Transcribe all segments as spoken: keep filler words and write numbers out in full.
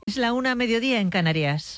Es la una, mediodía en Canarias.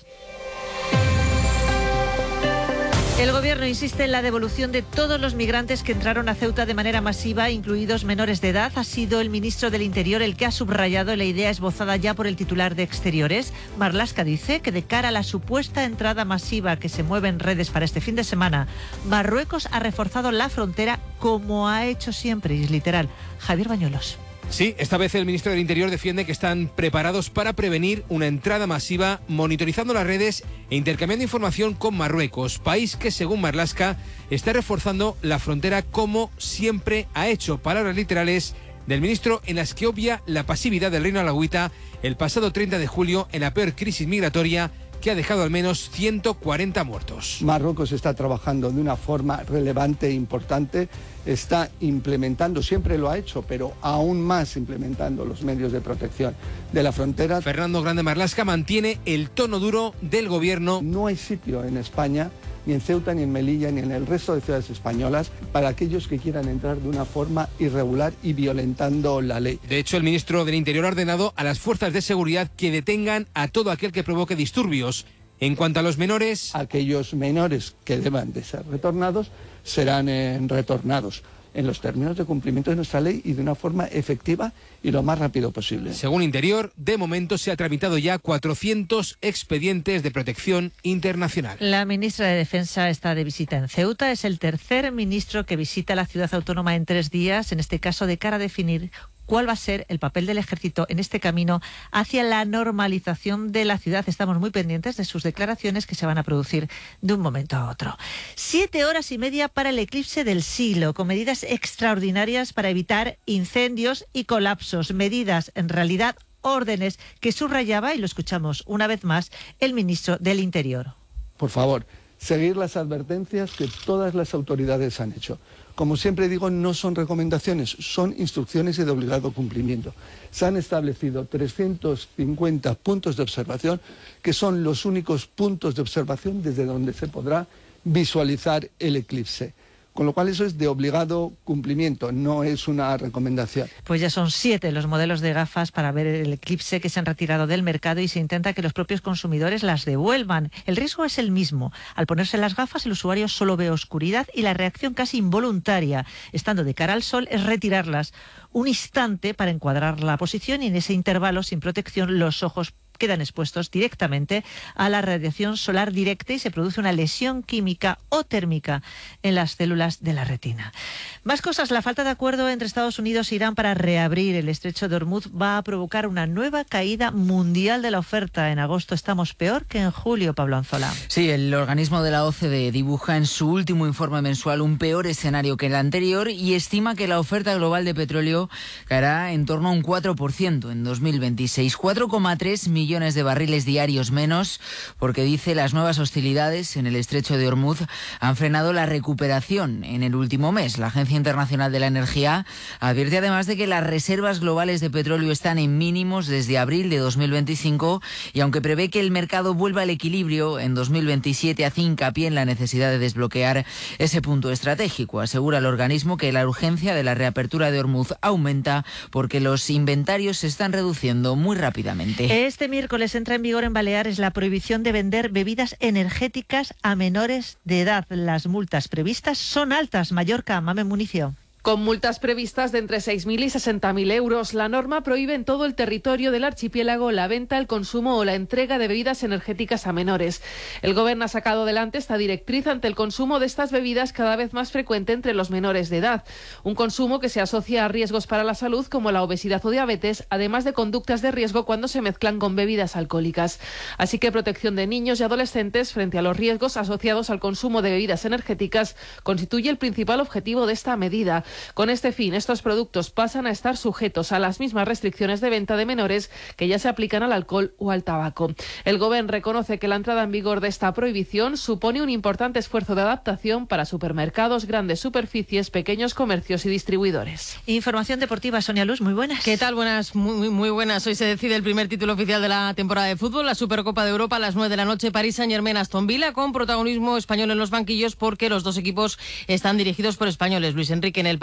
El Gobierno insiste en la devolución de todos los migrantes que entraron a Ceuta de manera masiva, incluidos menores de edad. Ha sido el ministro del Interior el que ha subrayado la idea esbozada ya por el titular de Exteriores. Marlaska dice que de cara a la supuesta entrada masiva que se mueve en redes para este fin de semana, Marruecos ha reforzado la frontera como ha hecho siempre, y es literal. Javier Bañuelos. Sí, esta vez el ministro del Interior defiende que están preparados para prevenir una entrada masiva, monitorizando las redes e intercambiando información con Marruecos, país que, según Marlaska, está reforzando la frontera como siempre ha hecho. Palabras literales del ministro en las que obvia la pasividad del Reino Alauita el pasado treinta de julio en la peor crisis migratoria que ha dejado al menos ciento cuarenta muertos. Marruecos está trabajando de una forma relevante e importante, está implementando, siempre lo ha hecho, pero aún más implementando los medios de protección de la frontera. Fernando Grande Marlaska mantiene el tono duro del gobierno. No hay sitio en España, ni en Ceuta, ni en Melilla, ni en el resto de ciudades españolas, para aquellos que quieran entrar de una forma irregular y violentando la ley. De hecho, el ministro del Interior ha ordenado a las fuerzas de seguridad que detengan a todo aquel que provoque disturbios. En cuanto a los menores... Aquellos menores que deban de ser retornados serán eh, retornados en los términos de cumplimiento de nuestra ley y de una forma efectiva y lo más rápido posible. Según Interior, de momento se ha tramitado ya cuatrocientos expedientes de protección internacional. La ministra de Defensa está de visita en Ceuta. Es el tercer ministro que visita la ciudad autónoma en tres días, en este caso de cara a definir cuál va a ser el papel del ejército en este camino hacia la normalización de la ciudad. Estamos muy pendientes de sus declaraciones que se van a producir de un momento a otro. Siete horas y media para el eclipse del siglo, con medidas extraordinarias para evitar incendios y colapsos. Medidas, en realidad, órdenes que subrayaba, y lo escuchamos una vez más, el ministro del Interior. Por favor, seguir las advertencias que todas las autoridades han hecho. Como siempre digo, no son recomendaciones, son instrucciones y de obligado cumplimiento. Se han establecido trescientos cincuenta puntos de observación, que son los únicos puntos de observación desde donde se podrá visualizar el eclipse. Con lo cual eso es de obligado cumplimiento, no es una recomendación. Pues ya son siete los modelos de gafas para ver el eclipse que se han retirado del mercado y se intenta que los propios consumidores las devuelvan. El riesgo es el mismo. Al ponerse las gafas, el usuario solo ve oscuridad y la reacción casi involuntaria, estando de cara al sol, es retirarlas un instante para encuadrar la posición y en ese intervalo sin protección los ojos quedan expuestos directamente a la radiación solar directa y se produce una lesión química o térmica en las células de la retina. Más cosas. La falta de acuerdo entre Estados Unidos e Irán para reabrir el estrecho de Hormuz va a provocar una nueva caída mundial de la oferta. En agosto estamos peor que en julio, Pablo Anzola. Sí, el organismo de la O C D E dibuja en su último informe mensual un peor escenario que el anterior y estima que la oferta global de petróleo caerá en torno a un cuatro por ciento en dos mil veintiséis. cuatro coma tres millones millones de barriles diarios menos, porque dice las nuevas hostilidades en el estrecho de Hormuz han frenado la recuperación en el último mes. La Agencia Internacional de la Energía advierte además de que las reservas globales de petróleo están en mínimos desde abril de dos mil veinticinco y aunque prevé que el mercado vuelva al equilibrio en dos mil veintisiete, hace hincapié en la necesidad de desbloquear ese punto estratégico. Asegura el organismo que la urgencia de la reapertura de Hormuz aumenta porque los inventarios se están reduciendo muy rápidamente. Este miércoles entra en vigor en Baleares la prohibición de vender bebidas energéticas a menores de edad. Las multas previstas son altas. Mallorca, Mame Municio. Con multas previstas de entre seis mil y sesenta mil euros, la norma prohíbe en todo el territorio del archipiélago la venta, el consumo o la entrega de bebidas energéticas a menores. El Gobierno ha sacado adelante esta directriz ante el consumo de estas bebidas cada vez más frecuente entre los menores de edad. Un consumo que se asocia a riesgos para la salud como la obesidad o diabetes, además de conductas de riesgo cuando se mezclan con bebidas alcohólicas. Así que protección de niños y adolescentes frente a los riesgos asociados al consumo de bebidas energéticas constituye el principal objetivo de esta medida. Con este fin, estos productos pasan a estar sujetos a las mismas restricciones de venta de menores que ya se aplican al alcohol o al tabaco. El Gobierno reconoce que la entrada en vigor de esta prohibición supone un importante esfuerzo de adaptación para supermercados, grandes superficies, pequeños comercios y distribuidores. Información deportiva, Sonia Luz, muy buenas. ¿Qué tal? Buenas, muy, muy buenas. Hoy se decide el primer título oficial de la temporada de fútbol, la Supercopa de Europa a las nueve de la noche, París Saint-Germain Aston Villa, con protagonismo español en los banquillos porque los dos equipos están dirigidos por españoles. Luis Enrique en el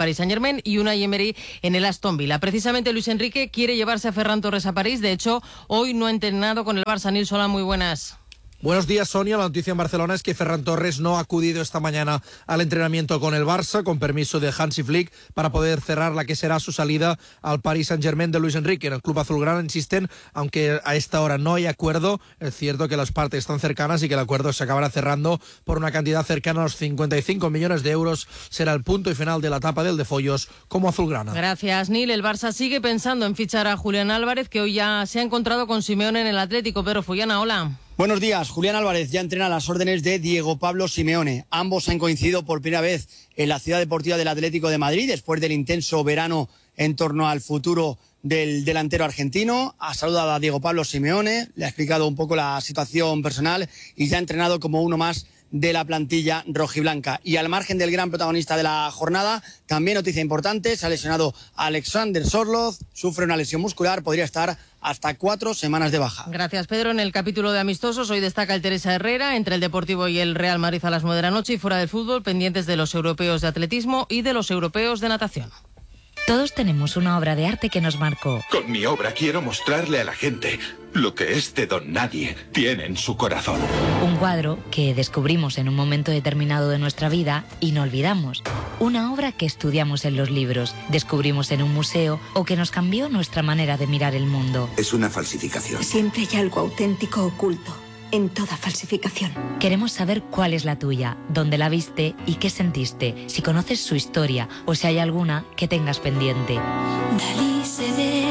Paris Saint-Germain y Unai Emery en el Aston Villa. Precisamente Luis Enrique quiere llevarse a Ferran Torres a París. De hecho, hoy no ha entrenado con el Barça. Nils Solá, muy buenas. Buenos días, Sonia. La noticia en Barcelona es que Ferran Torres no ha acudido esta mañana al entrenamiento con el Barça, con permiso de Hansi Flick, para poder cerrar la que será su salida al Paris Saint-Germain de Luis Enrique. En el club azulgrana insisten, aunque a esta hora no hay acuerdo, es cierto que las partes están cercanas y que el acuerdo se acabará cerrando por una cantidad cercana a los cincuenta y cinco millones de euros. Será el punto y final de la etapa del de Follos como azulgrana. Gracias, Nil. El Barça sigue pensando en fichar a Julián Álvarez, que hoy ya se ha encontrado con Simeone en el Atlético. Pedro Fullana, hola. Buenos días. Julián Álvarez ya entrena a las órdenes de Diego Pablo Simeone. Ambos han coincidido por primera vez en la Ciudad Deportiva del Atlético de Madrid después del intenso verano en torno al futuro del delantero argentino. Ha saludado a Diego Pablo Simeone, le ha explicado un poco la situación personal y ya ha entrenado como uno más de la plantilla rojiblanca. Y al margen del gran protagonista de la jornada, también noticia importante, se ha lesionado Alexander Sorloth, sufre una lesión muscular, podría estar hasta cuatro semanas de baja. Gracias, Pedro. En el capítulo de amistosos, hoy destaca el Teresa Herrera, entre el Deportivo y el Real Madrid a las nueve de la noche, y fuera del fútbol, pendientes de los europeos de atletismo y de los europeos de natación. Todos tenemos una obra de arte que nos marcó. Con mi obra quiero mostrarle a la gente lo que este don nadie tiene en su corazón. Un cuadro que descubrimos en un momento determinado de nuestra vida y no olvidamos. Una obra que estudiamos en los libros, descubrimos en un museo o que nos cambió nuestra manera de mirar el mundo. Es una falsificación. Siempre hay algo auténtico oculto en toda falsificación. Queremos saber cuál es la tuya, dónde la viste y qué sentiste, si conoces su historia o si hay alguna que tengas pendiente. Dalí se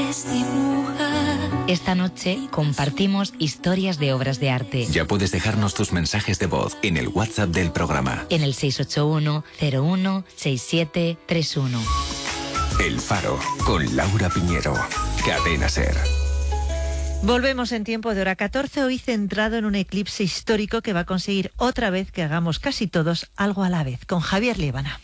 desdibuja. Esta noche compartimos historias de obras de arte. Ya puedes dejarnos tus mensajes de voz en el WhatsApp del programa. En el seis ocho uno, cero uno, seis siete tres uno. El Faro, con Laura Piñero. Cadena SER. Volvemos en tiempo de hora catorce, hoy centrado en un eclipse histórico que va a conseguir otra vez que hagamos casi todos algo a la vez, con Javier Líbana.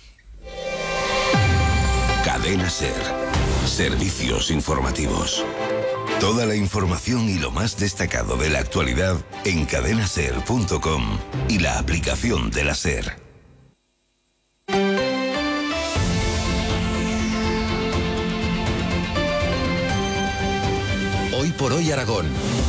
Cadena SER. Servicios informativos. Toda la información y lo más destacado de la actualidad en cadena ser punto com y la aplicación de la SER. Hoy por hoy Aragón.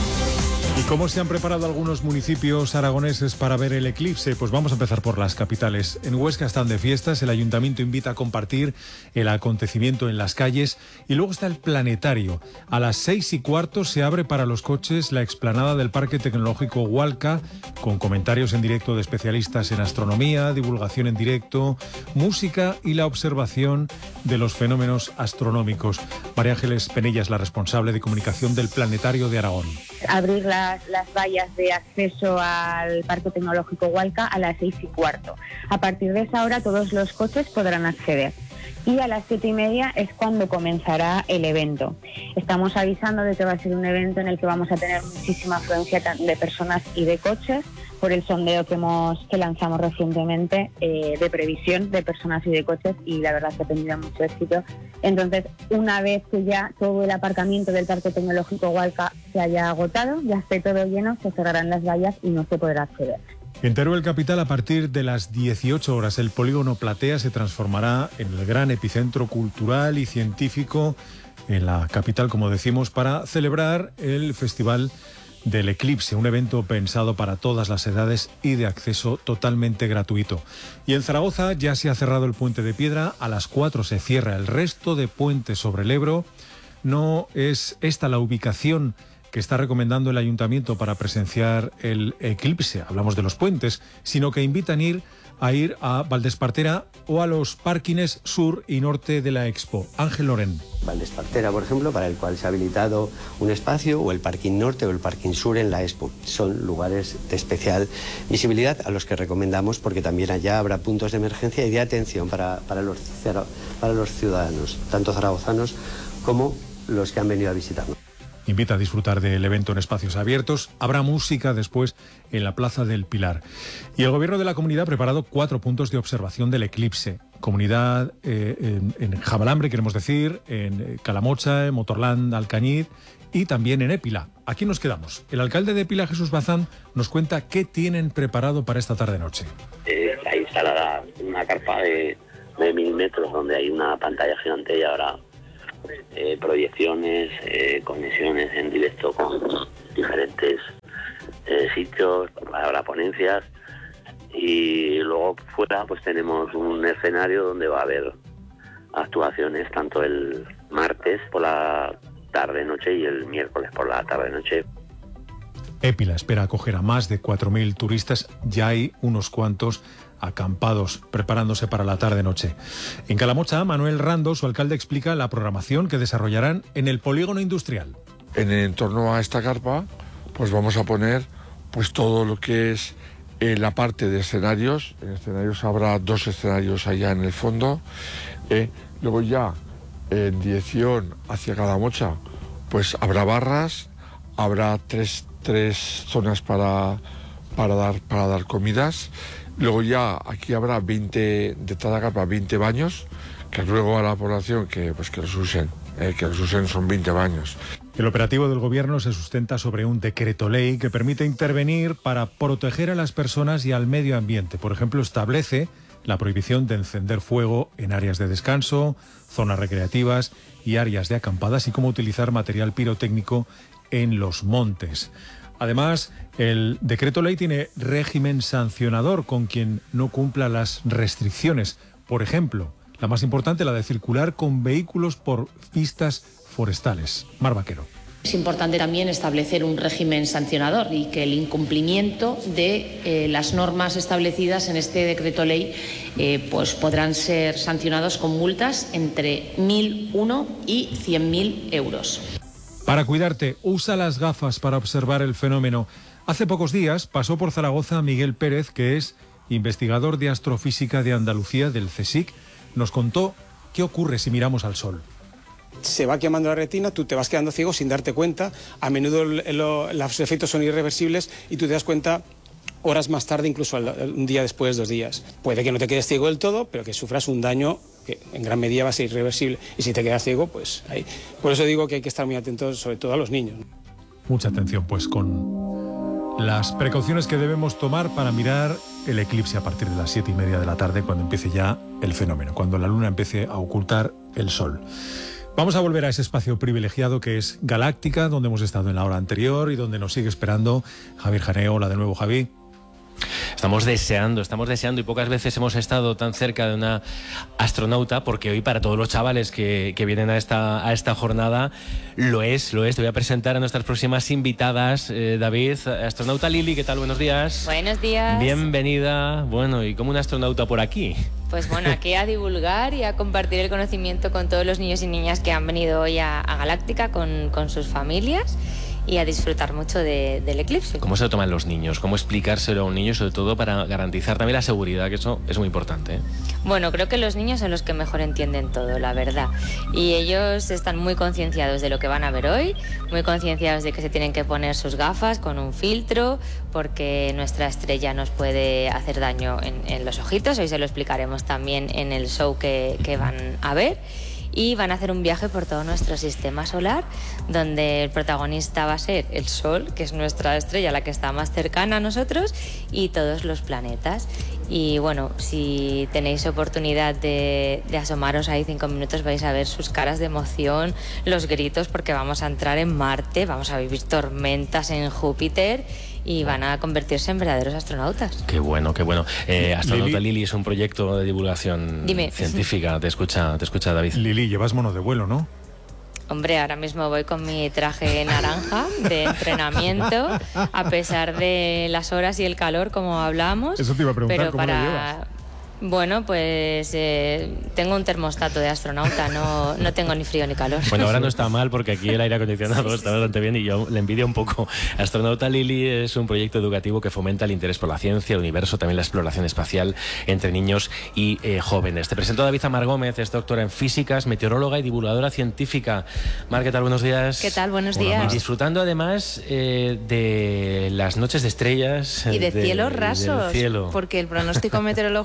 ¿Y cómo se han preparado algunos municipios aragoneses para ver el eclipse? Pues vamos a empezar por las capitales. En Huesca están de fiestas, el ayuntamiento invita a compartir el acontecimiento en las calles y luego está el planetario. A las seis y cuarto se abre para los coches la explanada del Parque Tecnológico Hualca, con comentarios en directo de especialistas en astronomía, divulgación en directo, música y la observación de los fenómenos astronómicos. María Ángeles Penella es la responsable de comunicación del Planetario de Aragón. Abrir las, las vallas de acceso al Parque Tecnológico Hualca a las seis y cuarto. A partir de esa hora todos los coches podrán acceder. Y a las siete y media es cuando comenzará el evento. Estamos avisando de que va a ser un evento en el que vamos a tener muchísima afluencia de personas y de coches, por el sondeo que hemos que lanzamos recientemente eh, de previsión de personas y de coches, y la verdad que ha tenido mucho éxito. Entonces, una vez que ya todo el aparcamiento del Parque Tecnológico Hualca se haya agotado, ya esté todo lleno, se cerrarán las vallas y no se podrá acceder. En Teruel capital, a partir de las dieciocho horas, el polígono Platea se transformará en el gran epicentro cultural y científico en la capital, como decimos, para celebrar el Festival del Eclipse, un evento pensado para todas las edades y de acceso totalmente gratuito. Y en Zaragoza ya se ha cerrado el puente de piedra, a las cuatro se cierra el resto de puentes sobre el Ebro. No es esta la ubicación que está recomendando el ayuntamiento para presenciar el eclipse, hablamos de los puentes, sino que invitan ir a ir a Valdespartera o a los parkings sur y norte de la Expo. Ángel Loren. Valdespartera, por ejemplo, para el cual se ha habilitado un espacio, o el parking norte o el parking sur en la Expo. Son lugares de especial visibilidad a los que recomendamos, porque también allá habrá puntos de emergencia y de atención para, para, los, para los ciudadanos, tanto zaragozanos como los que han venido a visitarnos. Invita a disfrutar del evento en espacios abiertos. Habrá música después en la Plaza del Pilar. Y el Gobierno de la Comunidad ha preparado cuatro puntos de observación del eclipse. Comunidad eh, en, en Jabalambre, queremos decir, en Calamocha, en Motorland, Alcañiz y también en Épila. Aquí nos quedamos. El alcalde de Épila, Jesús Bazán, nos cuenta qué tienen preparado para esta tarde-noche. Eh, hay instalada una carpa de, de mil metros donde hay una pantalla gigante y ahora eh, proyecciones, eh, conexiones en directo con diferentes eh, sitios, habrá ponencias y luego fuera pues tenemos un escenario donde va a haber actuaciones tanto el martes por la tarde-noche y el miércoles por la tarde-noche. Épila espera acoger a más de cuatro mil turistas. Ya hay unos cuantos acampados, preparándose para la tarde-noche. En Calamocha, Manuel Rando, su alcalde, explica la programación que desarrollarán en el polígono industrial. En en torno a esta carpa, pues vamos a poner pues todo lo que es eh, la parte de escenarios. En escenarios habrá dos escenarios allá en el fondo. Eh, luego ya, en dirección hacia Calamocha, pues habrá barras, habrá tres, tres zonas para, para, dar, para dar comidas. Luego ya aquí habrá veinte, de cada carpa veinte baños, que ruego a la población que, pues, que los usen, eh, que los usen, son veinte baños. El operativo del Gobierno se sustenta sobre un decreto ley que permite intervenir para proteger a las personas y al medio ambiente. Por ejemplo, establece la prohibición de encender fuego en áreas de descanso, zonas recreativas y áreas de acampadas, y cómo utilizar material pirotécnico en los montes. Además, el decreto ley tiene régimen sancionador con quien no cumpla las restricciones. Por ejemplo, la más importante, la de circular con vehículos por pistas forestales. Mar Vaquero. Es importante también establecer un régimen sancionador y que el incumplimiento de eh, las normas establecidas en este decreto ley eh, pues podrán ser sancionados con multas entre mil uno y cien mil euros. Para cuidarte, usa las gafas para observar el fenómeno. Hace pocos días pasó por Zaragoza Miguel Pérez, que es investigador de astrofísica de Andalucía del CSIC. Nos contó qué ocurre si miramos al sol. Se va quemando la retina, tú te vas quedando ciego sin darte cuenta. A menudo lo, los efectos son irreversibles y tú te das cuenta horas más tarde, incluso un día después, dos días. Puede que no te quedes ciego del todo, pero que sufras un daño que en gran medida va a ser irreversible. Y si te quedas ciego, pues ahí. Por eso digo que hay que estar muy atentos, sobre todo a los niños. Mucha atención, pues, con las precauciones que debemos tomar para mirar el eclipse a partir de las siete y media de la tarde, cuando empiece ya el fenómeno, cuando la luna empiece a ocultar el sol. Vamos a volver a ese espacio privilegiado que es Galáctica, donde hemos estado en la hora anterior y donde nos sigue esperando Javier Janeo. Hola de nuevo, Javi. Estamos deseando, estamos deseando y pocas veces hemos estado tan cerca de una astronauta, porque hoy para todos los chavales que, que vienen a esta, a esta jornada lo es, lo es. Te voy a presentar a nuestras próximas invitadas, eh, David. Astronauta Lili, ¿qué tal? Buenos días. Buenos días. Bienvenida. Bueno, ¿y cómo una astronauta por aquí? Pues bueno, aquí a divulgar y a compartir el conocimiento con todos los niños y niñas que han venido hoy a, a Galáctica con, con sus familias, y a disfrutar mucho de, del eclipse. ¿Cómo se lo toman los niños? ¿Cómo explicárselo a un niño, sobre todo para garantizar también la seguridad, que eso es muy importante, ¿eh? Bueno, creo que los niños son los que mejor entienden todo, la verdad. Y ellos están muy concienciados de lo que van a ver hoy, muy concienciados de que se tienen que poner sus gafas con un filtro, porque nuestra estrella nos puede hacer daño en, en los ojitos. Hoy se lo explicaremos también en el show que, que van a ver. Y van a hacer un viaje por todo nuestro sistema solar, donde el protagonista va a ser el Sol, que es nuestra estrella, la que está más cercana a nosotros, y todos los planetas. Y bueno, si tenéis oportunidad de, de asomaros ahí cinco minutos, vais a ver sus caras de emoción, los gritos, porque vamos a entrar en Marte, vamos a vivir tormentas en Júpiter, y van a convertirse en verdaderos astronautas. Qué bueno, qué bueno. Eh, Astronauta Lili. Lili es un proyecto de divulgación Dime. científica. Te escucha, te escucha David. Lili, llevas mono de vuelo, ¿no? Hombre, ahora mismo voy con mi traje naranja de entrenamiento, a pesar de las horas y el calor, como hablamos. Eso te iba a preguntar, pero ¿cómo para... lo llevas? Bueno, pues eh, tengo un termostato de astronauta, no, no tengo ni frío ni calor. Bueno, ahora no está mal porque aquí el aire acondicionado está bastante bien y yo le envidio un poco. Astronauta Lili es un proyecto educativo que fomenta el interés por la ciencia, el universo, también la exploración espacial entre niños y eh, jóvenes. Te presento a David Amar Gómez, es doctora en físicas, meteoróloga y divulgadora científica. Mar, ¿qué tal? Buenos días. ¿Qué tal? Buenos Hola, días. Mar. Disfrutando además eh, de las noches de estrellas. Y de, de cielos rasos, del cielo. porque el pronóstico meteorológico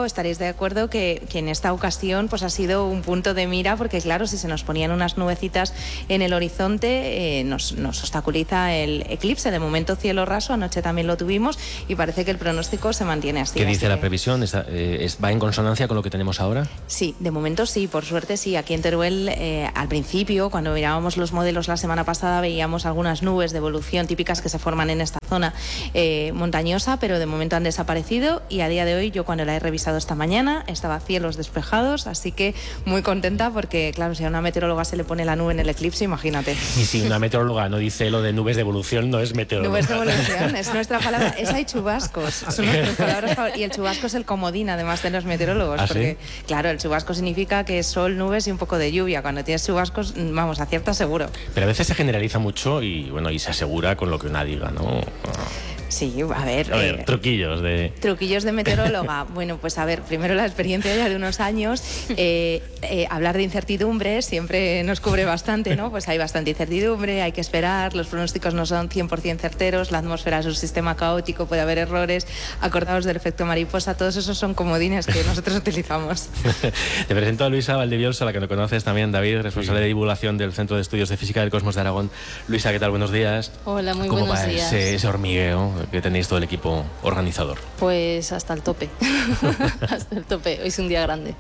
estaréis de acuerdo que, que en esta ocasión pues ha sido un punto de mira, porque claro, si se nos ponían unas nubecitas en el horizonte, eh, nos, nos obstaculiza el eclipse. De momento cielo raso, anoche también lo tuvimos y parece que el pronóstico se mantiene así. ¿Qué dice así la que... previsión? ¿Está, eh, ¿Va en consonancia con lo que tenemos ahora? Sí, de momento sí, por suerte sí. Aquí en Teruel, eh, al principio, cuando mirábamos los modelos la semana pasada, veíamos algunas nubes de evolución típicas que se forman en esta zona eh, montañosa, pero de momento han desaparecido y a día de hoy, yo cuando la he revisado esta mañana, estaba cielos despejados, así que muy contenta porque, claro, si a una meteoróloga se le pone la nube en el eclipse, imagínate. Y si una meteoróloga no dice lo de nubes de evolución, no es meteoróloga. Nubes de evolución, es nuestra palabra. Esa y chubascos, son nuestras palabras favoritas. Y el chubasco es el comodín, además de los meteorólogos. ¿Ah, porque, sí? claro, el chubasco significa que es sol, nubes y un poco de lluvia. Cuando tienes chubascos, vamos, acierta seguro. Pero a veces se generaliza mucho y, bueno, y se asegura con lo que una diga, ¿no? Sí, a ver... A ver, eh, truquillos de... Truquillos de meteoróloga. Bueno, pues a ver, primero la experiencia ya de unos años. Eh, eh, hablar de incertidumbre siempre nos cubre bastante, ¿no? Pues hay bastante incertidumbre, hay que esperar, los pronósticos no son cien por ciento certeros, la atmósfera es un sistema caótico, puede haber errores, acordados del efecto mariposa, todos esos son comodines que nosotros utilizamos. Te presento a Luisa Valdivielso, a la que no conoces también, David, responsable de divulgación del Centro de Estudios de Física del Cosmos de Aragón. Luisa, ¿qué tal? Buenos días. Hola, muy ¿Cómo buenos va días. ese, ese hormigueo que tenéis todo el equipo organizador? Pues hasta el tope, hasta el tope, hoy es un día grande.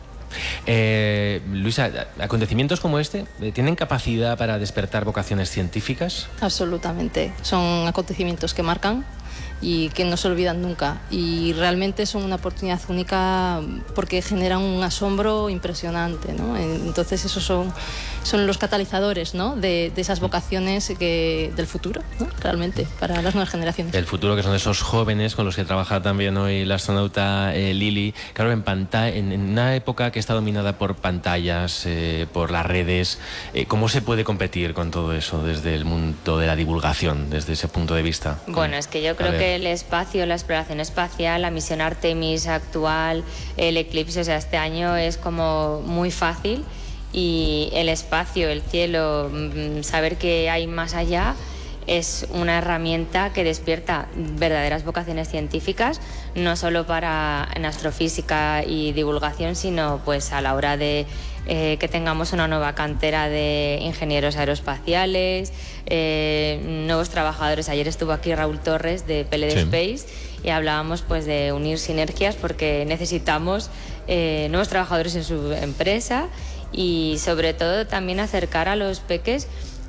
Eh, Luisa, ¿acontecimientos como este eh, tienen capacidad para despertar vocaciones científicas? Absolutamente, son acontecimientos que marcan y que no se olvidan nunca, y realmente son una oportunidad única porque generan un asombro impresionante, ¿no? Entonces esos son, son los catalizadores, ¿no? de, de esas vocaciones que, del futuro, ¿no? Realmente, para las nuevas generaciones. El futuro, que son esos jóvenes con los que trabaja también hoy la astronauta eh, Lili. Claro, en, pantalla, en, en una época que está dominada por pantallas, eh, por las redes, eh, ¿cómo se puede competir con todo eso desde el mundo de la divulgación, desde ese punto de vista? Bueno, es que yo creo que el espacio, la exploración espacial, la misión Artemis actual, el eclipse, o sea, este año es como muy fácil, y el espacio, el cielo, saber que hay más allá es una herramienta que despierta verdaderas vocaciones científicas, no solo para en astrofísica y divulgación, sino pues a la hora de eh, que tengamos una nueva cantera de ingenieros aeroespaciales, eh, nuevos trabajadores. Ayer estuvo aquí Raúl Torres de P L D sí. Space y hablábamos pues de unir sinergias porque necesitamos eh, nuevos trabajadores en su empresa, y sobre todo también acercar a los peques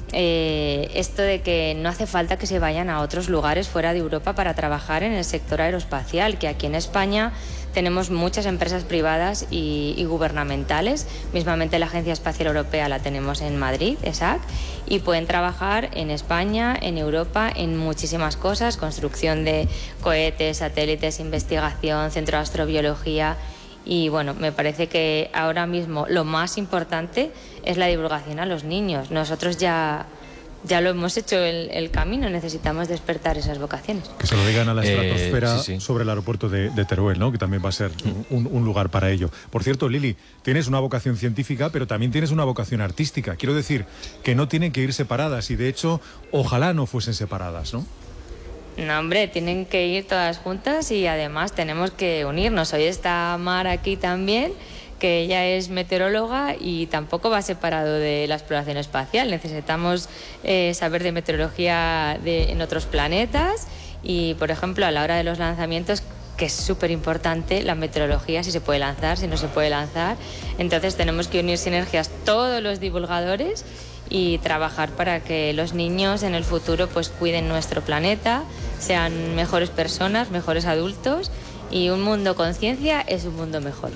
Eh, esto de que no hace falta que se vayan a otros lugares fuera de Europa para trabajar en el sector aeroespacial, que aquí en España tenemos muchas empresas privadas y, y gubernamentales. Mismamente la Agencia Espacial Europea la tenemos en Madrid, E S A C, y pueden trabajar en España, en Europa, en muchísimas cosas: construcción de cohetes, satélites, investigación, centro de astrobiología. Y bueno, me parece que ahora mismo lo más importante es la divulgación a los niños. Nosotros ya, ya lo hemos hecho el, el camino, necesitamos despertar esas vocaciones. Que se lo digan a la estratosfera eh, sí, sí. sobre el aeropuerto de, de Teruel, ¿no? Que también va a ser un, un lugar para ello. Por cierto, Lili, tienes una vocación científica, pero también tienes una vocación artística. Quiero decir que no tienen que ir separadas, y de hecho, ojalá no fuesen separadas, ¿no? No, hombre, tienen que ir todas juntas, y además tenemos que unirnos. Hoy está Mar aquí también, que ella es meteoróloga y tampoco va separado de la exploración espacial. Necesitamos eh, saber de meteorología de, en otros planetas, y, por ejemplo, a la hora de los lanzamientos, que es súper importante la meteorología, si se puede lanzar, si no se puede lanzar. Entonces tenemos que unir sinergias todos los divulgadores y trabajar para que los niños en el futuro pues cuiden nuestro planeta, sean mejores personas, mejores adultos, y un mundo con ciencia es un mundo mejor.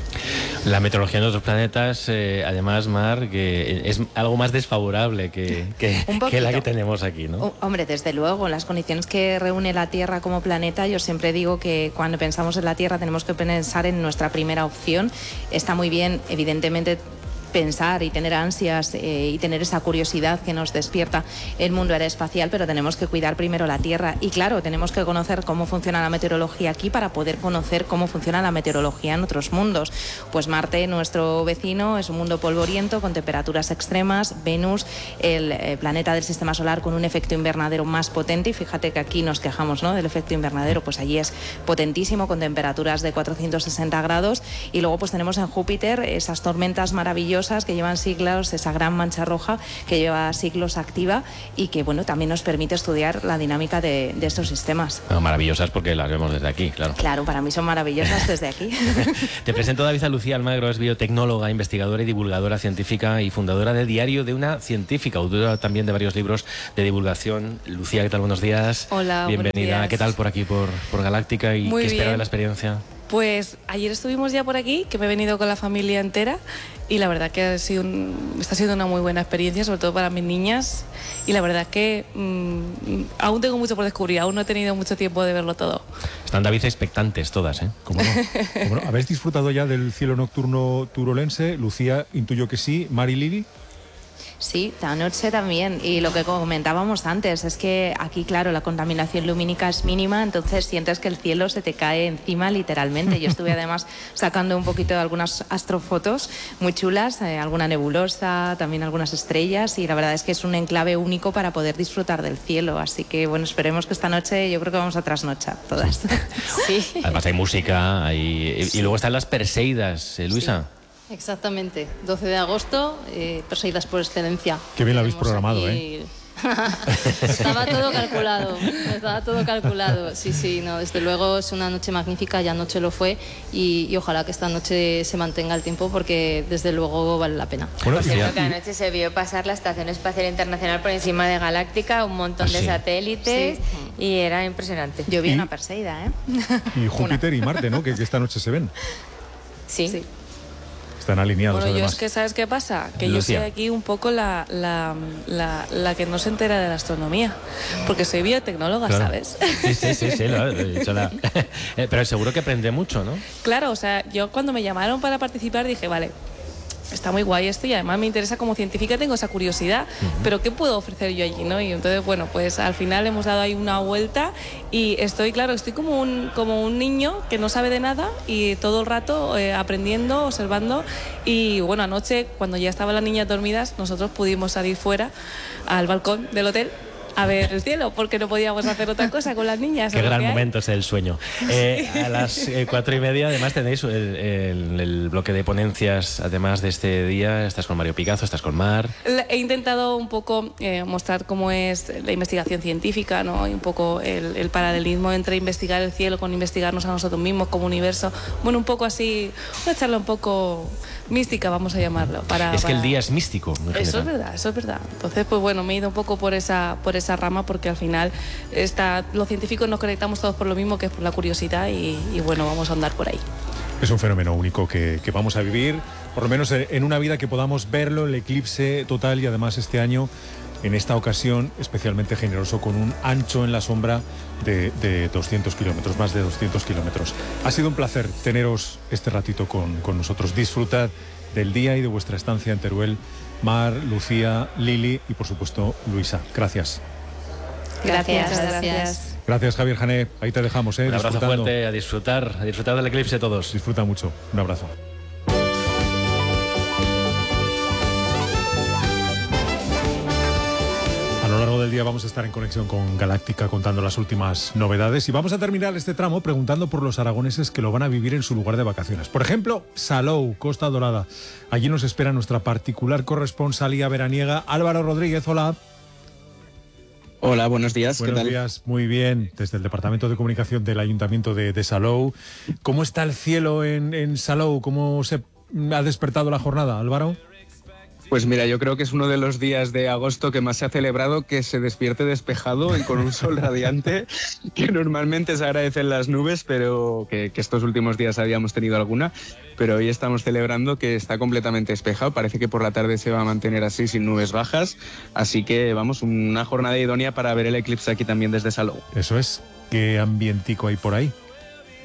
La meteorología en otros planetas, eh, además, Mar, que es algo más desfavorable que, que, que la que tenemos aquí, ¿no? Oh, hombre, desde luego, las condiciones que reúne la Tierra como planeta, yo siempre digo que cuando pensamos en la Tierra tenemos que pensar en nuestra primera opción. Está muy bien, evidentemente, pensar y tener ansias eh, y tener esa curiosidad que nos despierta el mundo aeroespacial, pero tenemos que cuidar primero la Tierra. Y claro, tenemos que conocer cómo funciona la meteorología aquí para poder conocer cómo funciona la meteorología en otros mundos. Pues Marte, nuestro vecino, es un mundo polvoriento con temperaturas extremas. Venus, el eh, planeta del sistema solar con un efecto invernadero más potente, y fíjate que aquí nos quejamos, ¿no?, del efecto invernadero, pues allí es potentísimo con temperaturas de cuatrocientos sesenta grados. Y luego pues tenemos en Júpiter esas tormentas maravillosas que llevan siglos, esa gran mancha roja que lleva siglos activa y que bueno, también nos permite estudiar la dinámica de, de estos sistemas. No, maravillosas porque las vemos desde aquí, claro. Claro, para mí son maravillosas desde aquí. Te presento a David a Lucía Almagro, es biotecnóloga, investigadora y divulgadora científica y fundadora del Diario de una Científica, autora también de varios libros de divulgación. Lucía, ¿qué tal? Buenos días. Hola, bienvenida. buenos días. ¿Qué tal por aquí, por, por Galáctica? ¿Y Muy qué espera bien. de la experiencia? Pues ayer estuvimos ya por aquí, que me he venido con la familia entera y la verdad que ha sido un, está siendo una muy buena experiencia, sobre todo para mis niñas, y la verdad que mmm, aún tengo mucho por descubrir, aún no he tenido mucho tiempo de verlo todo. Están, David, expectantes todas, ¿eh? ¿Cómo no? ¿Cómo no? ¿Habéis disfrutado ya del cielo nocturno turolense? Lucía, intuyo que sí. Mari, Lili. Sí, anoche también. Y lo que comentábamos antes es que aquí, claro, la contaminación lumínica es mínima, entonces sientes que el cielo se te cae encima literalmente. Yo estuve además sacando un poquito de algunas astrofotos muy chulas, eh, alguna nebulosa, también algunas estrellas, y la verdad es que es un enclave único para poder disfrutar del cielo. Así que bueno, esperemos que esta noche yo creo que vamos a trasnochar todas. Sí. Además hay música, hay... Sí. y luego están las Perseidas, ¿eh, Luisa? Sí. Exactamente, doce de agosto, eh, Perseidas por excelencia. Qué bien lo habéis Tenemos programado, aquí... ¿eh? Estaba todo calculado, estaba todo calculado. Sí, sí, no, desde luego es una noche magnífica, ya anoche lo fue, y, y ojalá que esta noche se mantenga el tiempo porque desde luego vale la pena. Bueno, por cierto, que anoche se vio pasar la Estación Espacial Internacional por encima de Galáctica, un montón ¿Ah, de sí? satélites, sí. Y era impresionante. Yo vi Y- una Perseida, ¿eh? Y Júpiter y Marte, ¿no? Que, que esta noche se ven. Sí. Sí. Están alineados, Bueno, yo además. es que, ¿sabes qué pasa? Que Lucía. yo soy aquí un poco la, la, la, la que no se entera de la astronomía, porque soy biotecnóloga, Claro. ¿sabes? Sí, sí, sí, sí, lo he dicho la- Eh, pero seguro que aprende mucho, ¿no? Claro, o sea, yo cuando me llamaron para participar dije, vale, está muy guay esto y además me interesa como científica, tengo esa curiosidad, pero ¿qué puedo ofrecer yo allí, no? Y entonces, bueno, pues al final hemos dado ahí una vuelta y estoy, claro, estoy como un, como un niño que no sabe de nada y todo el rato eh, aprendiendo, observando, y bueno, anoche cuando ya estaban las niñas dormidas, nosotros pudimos salir fuera al balcón del hotel a ver el cielo, porque no podíamos hacer otra cosa con las niñas. Qué es lo gran que hay. momento es el sueño. Eh, a las eh, cuatro y media, además, tenéis el, el- el bloque de ponencias, además de este día. Estás con Mario Picazo, estás con Mar. Le- He intentado un poco eh, mostrar cómo es la investigación científica, ¿no? Y un poco el, el paralelismo entre investigar el cielo con investigarnos a nosotros mismos como universo. Bueno, un poco así, una charla un poco mística, vamos a llamarlo. Para, Es que el para- día es místico. en Eso es general. verdad, eso es verdad. Entonces, pues bueno, me he ido un poco por esa, por esa rama porque al final está, los científicos nos conectamos todos por lo mismo, que es por la curiosidad, y, y bueno, vamos a andar por ahí. Es un fenómeno único que, que vamos a vivir, por lo menos en en una vida que podamos verlo, el eclipse total, y además este año, en esta ocasión, especialmente generoso, con un ancho en la sombra de, de doscientos kilómetros, más de doscientos kilómetros. Ha sido un placer teneros este ratito con, con nosotros. Disfrutad del día y de vuestra estancia en Teruel. Mar, Lucía, Lili y, por supuesto, Luisa. Gracias. Gracias. Muchas gracias. Gracias, Javier Jané. Ahí te dejamos, ¿eh? Un abrazo Disfrutando. fuerte, a disfrutar, a disfrutar del eclipse todos. Disfruta mucho. Un abrazo. A lo largo del día vamos a estar en conexión con Galáctica contando las últimas novedades y vamos a terminar este tramo preguntando por los aragoneses que lo van a vivir en su lugar de vacaciones. Por ejemplo, Salou, Costa Dorada. Allí nos espera nuestra particular corresponsalía veraniega, Álvaro Rodríguez. Hola. Hola, buenos días. Buenos ¿Qué tal? días, muy bien. Desde el Departamento de Comunicación del Ayuntamiento de, de Salou. ¿Cómo está el cielo en, en Salou? ¿Cómo se ha despertado la jornada, Álvaro? Pues mira, yo creo que es uno de los días de agosto que más se ha celebrado que se despierte despejado y con un sol radiante, que normalmente se agradecen las nubes, pero que, que estos últimos días habíamos tenido alguna, pero hoy estamos celebrando que está completamente despejado. Parece que por la tarde se va a mantener así, sin nubes bajas, así que vamos, una jornada idónea para ver el eclipse aquí también desde Salou. Eso es. ¿Qué ambientico hay por ahí?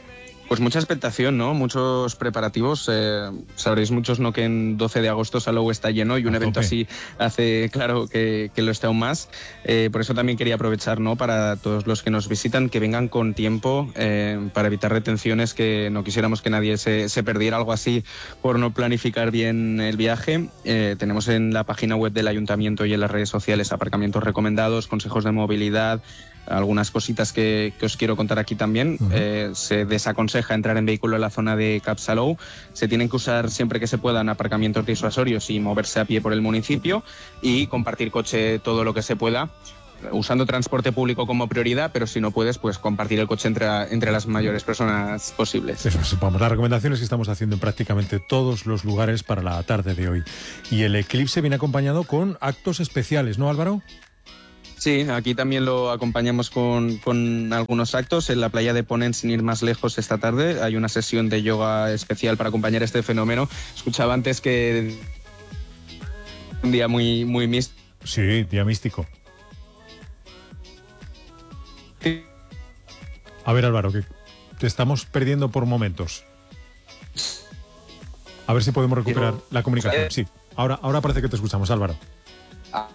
Pues mucha expectación, ¿no? Muchos preparativos. Eh, sabréis muchos, ¿no?, que en doce de agosto Salou está lleno y un A evento tope. así hace, claro, que, que lo esté aún más. Eh, por eso también quería aprovechar, ¿no?, para todos los que nos visitan, que vengan con tiempo eh, para evitar retenciones, que no quisiéramos que nadie se, se perdiera algo así por no planificar bien el viaje. Eh, tenemos en la página web del Ayuntamiento y en las redes sociales aparcamientos recomendados, consejos de movilidad, algunas cositas que, que os quiero contar aquí también. Uh-huh. Eh, se desaconseja entrar en vehículo en la zona de Cap Salou. Se tienen que usar siempre que se puedan aparcamientos disuasorios y moverse a pie por el municipio, y compartir coche todo lo que se pueda, usando transporte público como prioridad, pero si no puedes, pues compartir el coche entre, entre las mayores personas posibles. Eso es, vamos, las recomendaciones que estamos haciendo en prácticamente todos los lugares para la tarde de hoy. Y el eclipse viene acompañado con actos especiales, ¿no, Álvaro? Sí, aquí también lo acompañamos con, con algunos actos. En la playa de Ponent, sin ir más lejos, esta tarde hay una sesión de yoga especial para acompañar este fenómeno. Escuchaba antes que un día muy, muy místico. Sí, día místico. Sí. A ver, Álvaro, que te estamos perdiendo por momentos. A ver si podemos recuperar Digo, la comunicación. Sí, ahora, ahora parece que te escuchamos, Álvaro. Ah.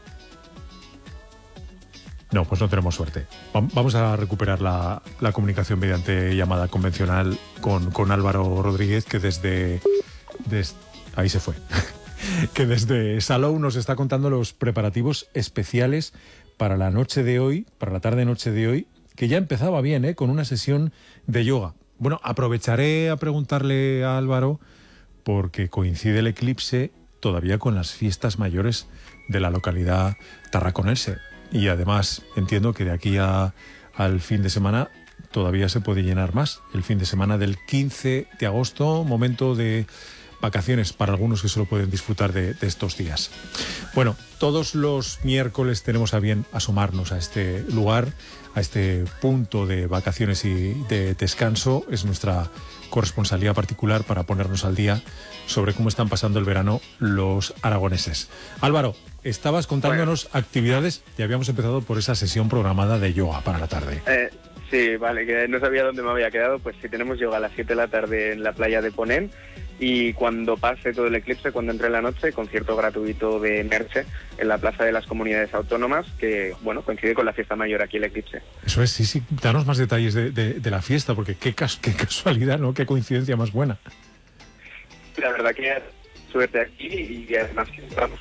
No, pues no tenemos suerte. Vamos a recuperar la, la comunicación mediante llamada convencional con, con Álvaro Rodríguez, que desde, desde... Ahí se fue. que desde Salou nos está contando los preparativos especiales para la noche de hoy, para la tarde-noche de hoy, que ya empezaba bien, ¿eh?, con una sesión de yoga. Bueno, aprovecharé a preguntarle a Álvaro, porque coincide el eclipse todavía con las fiestas mayores de la localidad tarraconense. Y además entiendo que de aquí a, al fin de semana todavía se puede llenar más. El fin de semana del quince de agosto, momento de vacaciones para algunos que solo pueden disfrutar de, de estos días. Bueno, todos los miércoles tenemos a bien asomarnos a este lugar, a este punto de vacaciones y de descanso. Es nuestra corresponsalía particular para ponernos al día sobre cómo están pasando el verano los aragoneses. Álvaro, estabas contándonos bueno. actividades y habíamos empezado por esa sesión programada de yoga para la tarde. Eh, sí, vale, que no sabía dónde me había quedado. Pues sí, tenemos yoga a las siete de la tarde en la playa de Ponent, y cuando pase todo el eclipse, cuando entre la noche, concierto gratuito de Merche en la Plaza de las Comunidades Autónomas, que bueno, coincide con la fiesta mayor aquí el eclipse. Eso es, sí, sí. Danos más detalles de, de, de la fiesta, porque qué, cas qué casualidad, ¿no? Qué coincidencia más buena. La verdad que suerte aquí, y además que estamos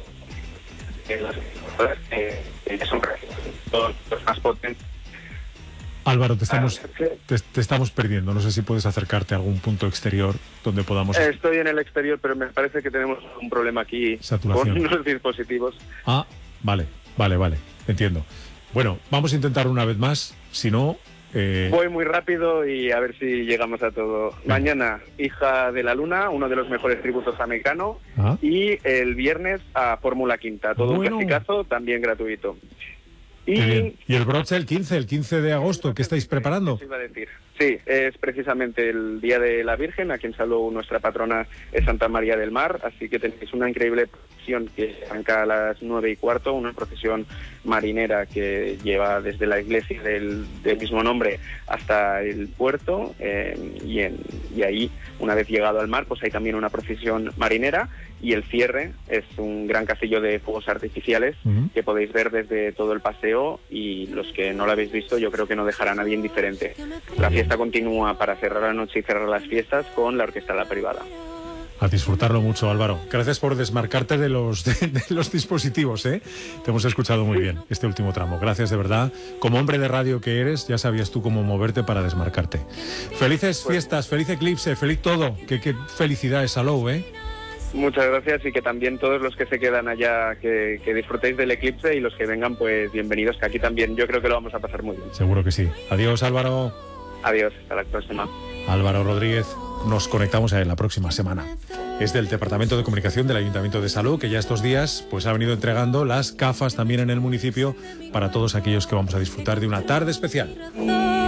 en las eh, que son todos los más potentes. Álvaro, te estamos, te, te estamos perdiendo. No sé si puedes acercarte a algún punto exterior donde podamos... Estoy en el exterior, pero me parece que tenemos un problema aquí Saturación. con los dispositivos. Ah, vale, vale, vale, entiendo. Bueno, vamos a intentar una vez más, si no... Eh... Voy muy rápido y a ver si llegamos a todo. Bien. Mañana, Hija de la Luna, uno de los mejores tributos a Mecano, ¿ah? Y el viernes a Fórmula Quinta, todo bueno. un clasicazo, también gratuito. Y... y el broche el quince, el quince de agosto, ¿qué estáis preparando? Iba a decir. Sí, es precisamente el Día de la Virgen, aquí en Salou nuestra patrona es Santa María del Mar, así que tenéis una increíble procesión que arranca a las nueve y cuarto, una procesión marinera que lleva desde la iglesia del, del mismo nombre hasta el puerto, eh, y, en, y ahí, una vez llegado al mar, pues hay también una procesión marinera, y el cierre es un gran castillo de fuegos artificiales uh-huh. que podéis ver desde todo el paseo, y los que no lo habéis visto yo creo que no dejará a nadie indiferente. La fiesta continúa para cerrar la noche y cerrar las fiestas con la Orquesta La Privada. A disfrutarlo mucho, Álvaro. Gracias por desmarcarte de los, de, de los dispositivos, ¿eh? Te hemos escuchado muy bien este último tramo. Gracias, de verdad. Como hombre de radio que eres, ya sabías tú cómo moverte para desmarcarte. Felices pues, fiestas, feliz eclipse, feliz todo. Qué, qué felicidad es Salou, ¿eh? Muchas gracias, y que también todos los que se quedan allá, que, que disfrutéis del eclipse, y los que vengan, pues bienvenidos, que aquí también yo creo que lo vamos a pasar muy bien. Seguro que sí. Adiós, Álvaro. Adiós, hasta la próxima. Álvaro Rodríguez, nos conectamos en la próxima semana. Es del Departamento de Comunicación del Ayuntamiento de Salou, que ya estos días pues ha venido entregando las gafas también en el municipio para todos aquellos que vamos a disfrutar de una tarde especial.